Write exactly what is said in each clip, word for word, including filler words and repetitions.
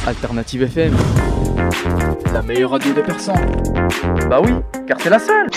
Alternative F M, la meilleure radio de Persan. Bah oui, car c'est la seule.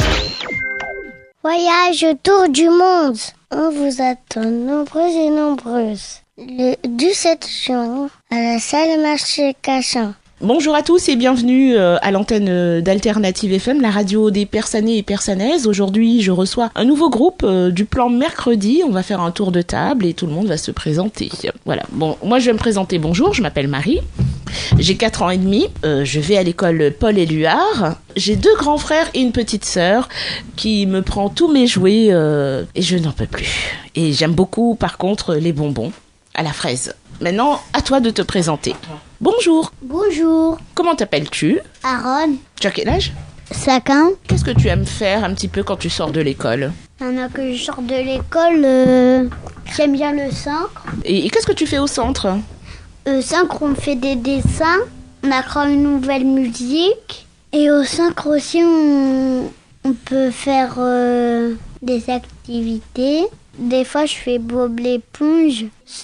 Voyage autour du monde. On vous attend nombreuses et nombreuses. Le dix-sept juin, à la salle Marcel Cachin. Bonjour à tous et bienvenue à l'antenne d'Alternative F M, la radio des Persanais et Persanaises. Aujourd'hui, je reçois un nouveau groupe du plan mercredi. On va faire un tour de table et tout le monde va se présenter. Voilà. Bon, moi je vais me présenter. Bonjour, je m'appelle Marie. J'ai quatre ans et demi. Euh, je vais à l'école Paul Éluard. J'ai deux grands frères et une petite sœur qui me prend tous mes jouets euh, et je n'en peux plus. Et j'aime beaucoup, par contre, les bonbons à la fraise. Maintenant, à toi de te présenter. Bonjour. Bonjour. Comment t'appelles-tu? Aaron. Tu as quel âge? cinq ans. Qu'est-ce que tu aimes faire un petit peu quand tu sors de l'école? Maintenant que je sors de l'école, euh, j'aime bien le centre. Et, et qu'est-ce que tu fais au centre? Au centre, on fait des dessins, on apprend une nouvelle musique. Et au centre aussi, on, on peut faire euh, des activités. Des fois, je fais Bob l'éponge,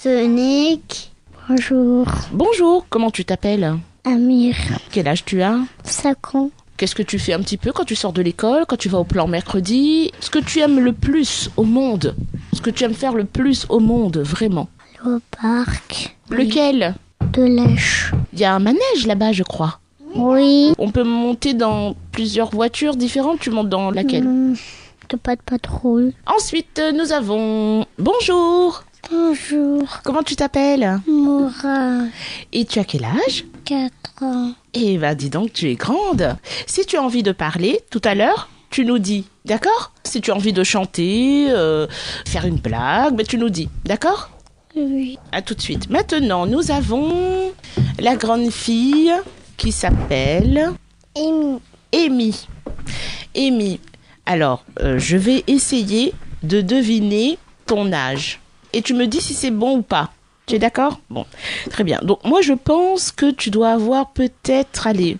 Sonic. Bonjour. Bonjour, comment tu t'appelles? Amir. Quel âge tu as? cinq ans. Qu'est-ce que tu fais un petit peu quand tu sors de l'école, quand tu vas au plan mercredi? Ce que tu aimes le plus au monde? Ce que tu aimes faire le plus au monde, vraiment? Au parc. Lequel? De l'Èche. Il y a un manège là-bas, je crois. Oui. On peut monter dans plusieurs voitures différentes. Tu montes dans laquelle? Mmh, de pas de patrouille. Ensuite, nous avons... Bonjour. Bonjour. Comment tu t'appelles? Moura. Et tu as quel âge? quatre ans. Eh ben, dis donc, tu es grande. Si tu as envie de parler, tout à l'heure, tu nous dis, d'accord? Si tu as envie de chanter, euh, faire une blague, ben, tu nous dis, d'accord? Oui. À tout de suite. Maintenant, nous avons la grande fille qui s'appelle... Amy. Amy. Amy. Alors, euh, je vais essayer de deviner ton âge. Et tu me dis si c'est bon ou pas. Tu es d'accord? Bon, très bien. Donc, moi, je pense que tu dois avoir peut-être, allez,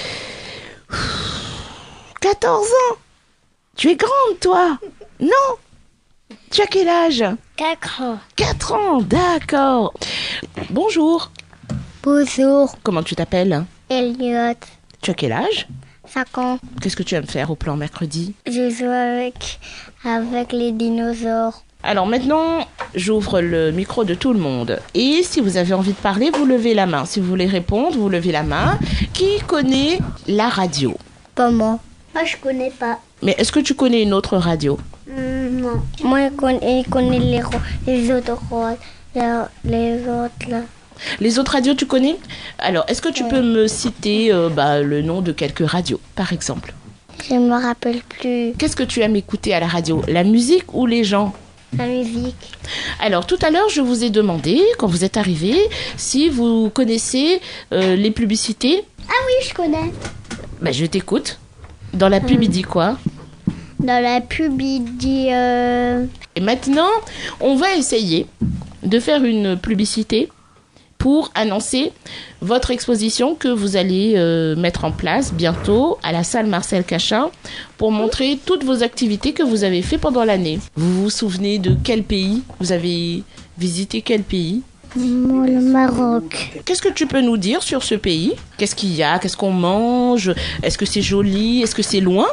quatorze ans. Tu es grande, toi? Non? Tu as quel âge? quatre ans. quatre ans, d'accord. Bonjour. Bonjour. Comment tu t'appelles? Elliot. Tu as quel âge? cinq ans. Qu'est-ce que tu aimes faire au plan mercredi? Je joue avec, avec les dinosaures. Alors maintenant, j'ouvre le micro de tout le monde. Et si vous avez envie de parler, vous levez la main. Si vous voulez répondre, vous levez la main. Qui connaît la radio? Pas moi. Moi, je connais pas. Mais est-ce que tu connais une autre radio? Mmh, non. Moi, je connais, je connais les, les autres les, les autres là. Les autres radios, tu connais? Alors, est-ce que tu ouais. peux me citer euh, bah, le nom de quelques radios, par exemple? Je me rappelle plus. Qu'est-ce que tu aimes écouter à la radio? La musique ou les gens? La musique. Alors, tout à l'heure, je vous ai demandé, quand vous êtes arrivés, si vous connaissez euh, les publicités. Ah oui, je connais. Bah, je t'écoute. Dans la pub, il dit quoi? Dans la pub, il dit... Euh... Et maintenant, on va essayer de faire une publicité pour annoncer votre exposition que vous allez euh, mettre en place bientôt à la salle Marcel Cachin pour montrer toutes vos activités que vous avez fait pendant l'année. Vous vous souvenez de quel pays? Vous avez visité quel pays? Moi, le Maroc. Qu'est-ce que tu peux nous dire sur ce pays? Qu'est-ce qu'il y a? Qu'est-ce qu'on mange? Est-ce que c'est joli? Est-ce que c'est loin?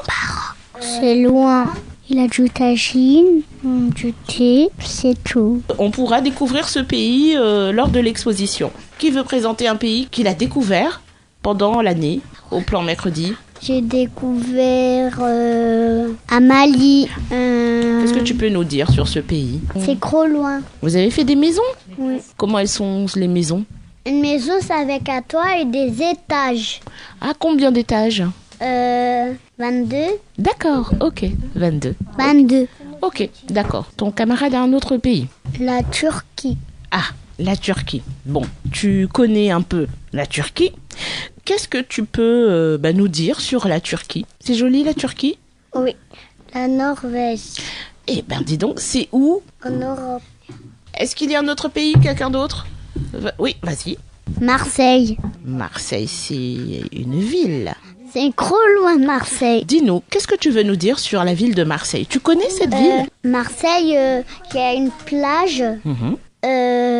C'est loin. Il a du tagine, du thé, c'est tout. On pourra découvrir ce pays euh, lors de l'exposition. Qui veut présenter un pays qu'il a découvert pendant l'année au plan mercredi? J'ai découvert euh, à Mali. Euh, Qu'est-ce que tu peux nous dire sur ce pays? C'est trop loin. Vous avez fait des maisons? Oui. Comment elles sont les maisons? Une maison, c'est avec un toit et des étages. Ah, combien d'étages? Euh, vingt-deux. D'accord, ok, vingt-deux. vingt-deux. Ok, d'accord. Ton camarade a un autre pays? La Turquie. Ah, la Turquie. Bon, tu connais un peu la Turquie. Qu'est-ce que tu peux euh, bah, nous dire sur la Turquie? C'est joli la Turquie? Oui. La Norvège. Eh ben dis donc, c'est où? En Europe. Est-ce qu'il y a un autre pays, quelqu'un d'autre? Va- Oui, vas-y. Marseille. Marseille, c'est une ville. C'est trop loin de Marseille. Dis-nous, qu'est-ce que tu veux nous dire sur la ville de Marseille? Tu connais cette ville? Euh, Marseille, euh, qui a une plage Mhm. euh,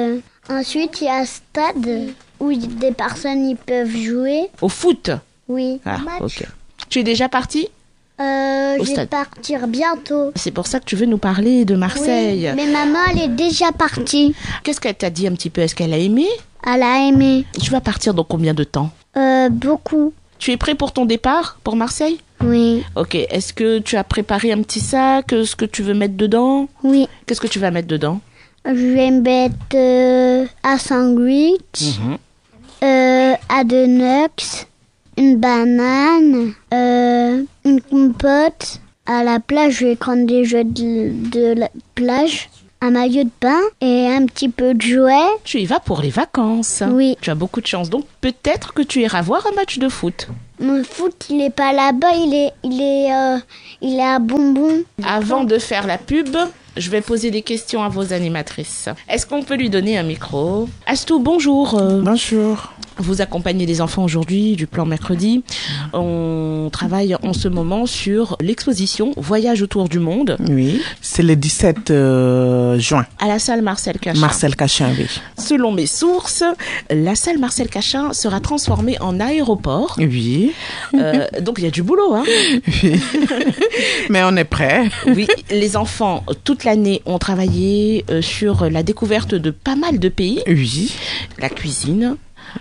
Ensuite, il y a un stade où des personnes ils peuvent jouer. Au foot? Oui. Ah, ok. Tu es déjà parti? Euh, Au je vais stade. partir bientôt. C'est pour ça que tu veux nous parler de Marseille. Oui, mais maman, elle est déjà partie. Qu'est-ce qu'elle t'a dit un petit peu? Est-ce qu'elle a aimé? Elle a aimé. Tu vas partir dans combien de temps? Euh, beaucoup. Tu es prêt pour ton départ pour Marseille? Oui. Ok. Est-ce que tu as préparé un petit sac? Ce que tu veux mettre dedans? Oui. Qu'est-ce que tu vas mettre dedans? Je vais mettre euh, un sandwich, Mhm. euh, à deux nuts, une banane, euh, une compote. À la plage, je vais prendre des jeux de, de la plage, un maillot de bain et un petit peu de jouets. Tu y vas pour les vacances. Oui. Tu as beaucoup de chance. Donc peut-être que tu iras voir un match de foot. Mon foot, il est pas là-bas, il est, il est, euh, il est à Bonbon. Avant de faire la pub, je vais poser des questions à vos animatrices. Est-ce qu'on peut lui donner un micro? Astou, bonjour. Euh, Bonjour. Vous accompagnez les enfants aujourd'hui du plan mercredi. On travaille en ce moment sur l'exposition Voyage autour du monde Oui, c'est le dix-sept euh, juin. à la salle Marcel Cachin. Marcel Cachin, oui. Selon mes sources, la salle Marcel Cachin sera transformée en aéroport. Oui. Euh, donc il y a du boulot, hein. Oui. Mais on est prêt. Oui, les enfants, toute l'année, ont travaillé euh, sur la découverte de pas mal de pays. Oui. La cuisine,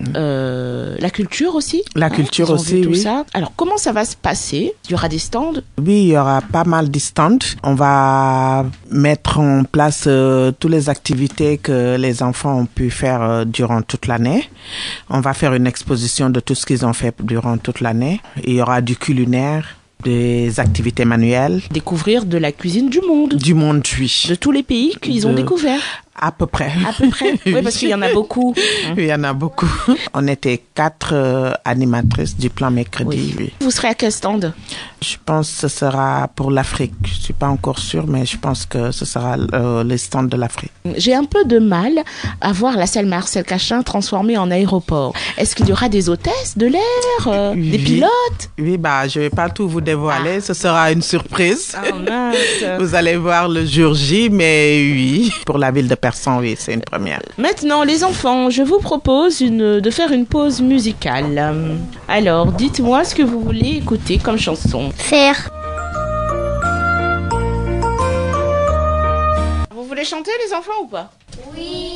euh, la culture aussi. La hein, culture ils ont aussi, vu tout oui. ça. Alors, comment ça va se passer? Il y aura des stands. Oui, il y aura pas mal de stands. On va mettre en place euh, toutes les activités que les enfants ont pu faire euh, durant toute l'année. On va faire une exposition de tout ce qu'ils ont fait durant toute l'année. Il y aura du culinaire, des activités manuelles, Découvrir de la cuisine du monde. du monde, oui. De tous les pays qu'ils ont De- découvert. À peu près. À peu près. Oui, parce qu'il y en a beaucoup. Oui, il y en a beaucoup. On était quatre euh, animatrices du plan mercredi. Oui. Vous serez à quel stand? Je pense que ce sera pour l'Afrique. Je suis pas encore sûre, mais je pense que ce sera euh, les stands de l'Afrique. J'ai un peu de mal à voir la salle Marcel Cachin transformée en aéroport. Est-ce qu'il y aura des hôtesses de l'air, euh, Oui. des pilotes? Oui, bah, je vais pas tout vous dévoiler. Ce sera une surprise. Ah mince. Vous allez voir le jour J, mais oui, pour la ville de Persan, oui, c'est une première. Maintenant, les enfants, je vous propose une, de faire une pause musicale. Alors, dites-moi ce que vous voulez écouter comme chanson. Faire. Vous voulez chanter, les enfants, ou pas? Oui.